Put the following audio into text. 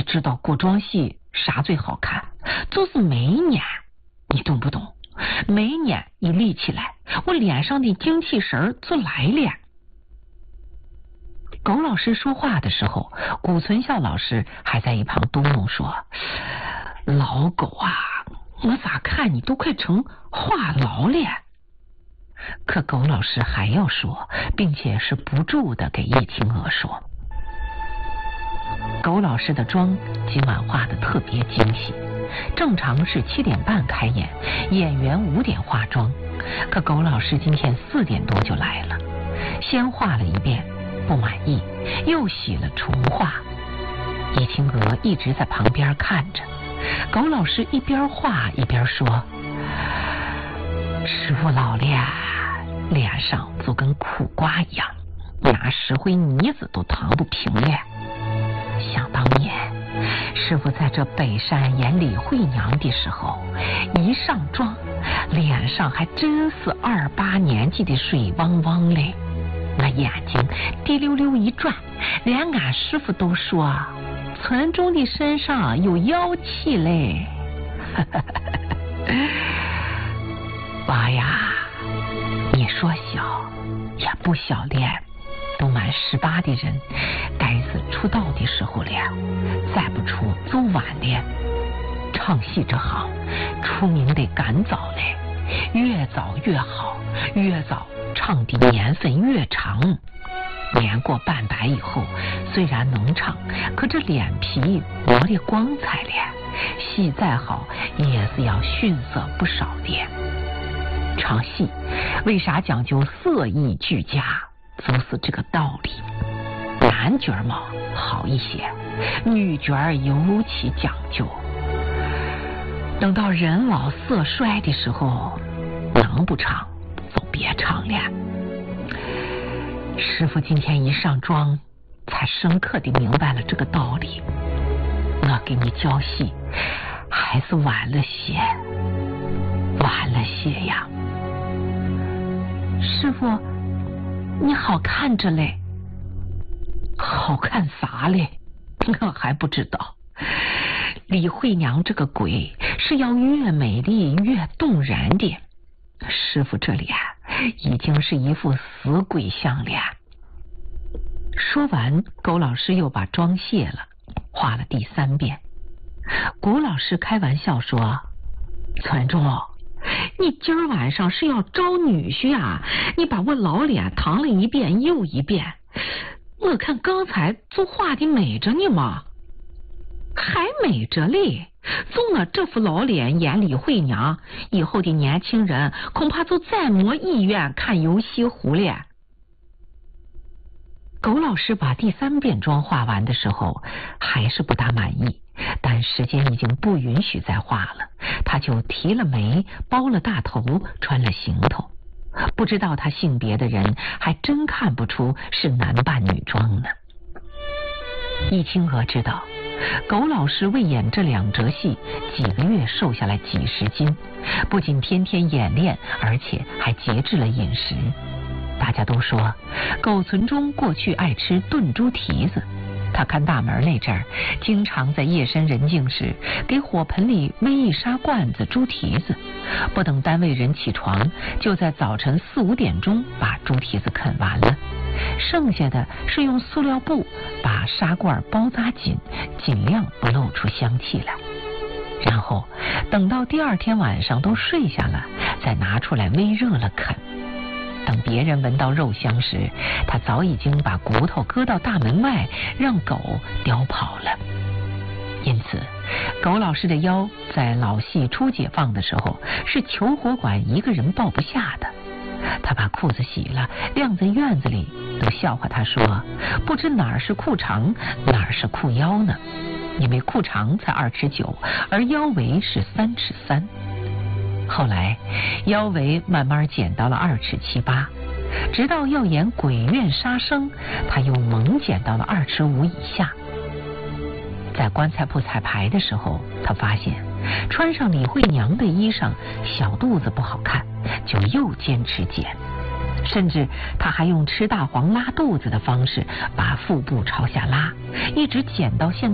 知道过桩戏啥最好看？就是眉眼，你懂不懂？眉眼一立起来，我脸上的精气神就来了。狗老师说话的时候，古存孝老师还在一旁嘟哝说：“老狗啊，我咋看你都快成话痨了。”可狗老师还要说，并且是不住的给叶青娥说。狗老师的妆今晚化的特别精细，正常是7点半开演，演员5点化妆，可狗老师今天4点多就来了，先化了一遍不满意，又洗了重化。叶青娥一直在旁边看着，狗老师一边画一边说：“师傅老了，脸上就跟苦瓜一样，拿石灰泥子都淌不平了。想当年，师傅在这北山演李慧娘的时候，一上妆，脸上还真是28年纪的水汪汪嘞，那眼睛滴溜溜一转，连俺师傅都说村中的身上有妖气嘞。娃呀，你说小也不小了，都满18的人，该是出道的时候了，再不出就晚了。唱戏这行，出名得赶早嘞，越早越好，越早唱的年份越长。年过半百以后，虽然能唱，可这脸皮磨得光彩了，戏再好也是要逊色不少的。唱戏为啥讲究色艺俱佳，就是这个道理。男角嘛好一些，女角尤其讲究。等到人老色衰的时候，能不唱就别唱了。师傅今天一上妆，才深刻地明白了这个道理。我给你教戏还是晚了些，晚了些呀。师傅，你好看着嘞。好看啥嘞？我还不知道。李慧娘这个鬼是要越美丽越动人的，师傅这里已经是一副死鬼相了。说完，狗老师又把妆卸了，画了第3遍。古老师开玩笑说：“村中，你今儿晚上是要招女婿啊？你把我老脸淌了一遍又一遍，我看刚才就画的美着呢嘛，还美着嘞！就我这副老脸演李慧娘，以后的年轻人恐怕就再没意愿看游西湖了。”狗老师把第3遍妆画完的时候，还是不大满意，但时间已经不允许再画了，他就提了眉，包了大头，穿了行头。不知道他性别的人还真看不出是男扮女装呢。叶青娥知道狗老师为演这2折戏，几个月瘦下来几10斤，不仅天天演练，而且还节制了饮食。大家都说狗存中过去爱吃炖猪蹄子，他看大门那阵儿，经常在夜深人静时给火盆里煨1砂罐子猪蹄子，不等单位人起床，就在早晨4、5点钟把猪蹄子啃完了，剩下的是用塑料布把砂罐包扎紧，尽量不露出香气来。然后等到第2天晚上都睡下了，再拿出来煨热了啃。等别人闻到肉香时，他早已经把骨头搁到大门外，让狗叼跑了。因此，狗老师的腰在老戏初解放的时候，是求活馆一个人抱不下的。他把裤子洗了，晾在院子里，都笑话他说，不知哪儿是裤长，哪儿是裤腰呢？因为裤长才2尺9，而腰围是3尺3。后来腰围慢慢减到了2尺7、8，直到要演鬼院杀生，他又猛减到了2尺5以下。在棺材铺彩排的时候，他发现穿上李慧娘的衣裳小肚子不好看，就又坚持减，甚至他还用吃大黄拉肚子的方式把腹部朝下拉，一直减到现在